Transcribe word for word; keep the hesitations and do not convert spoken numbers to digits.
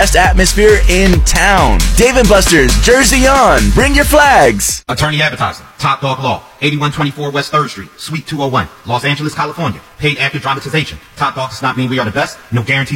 best atmosphere in town. Dave and Buster's, Jersey on. Bring your flags. Attorney Advertising, Top Dog Law, eighty-one twenty-four West third Street, Suite two oh one, Los Angeles, California. Paid actor dramatization. Top Dog does not mean we are the best. No guarantee.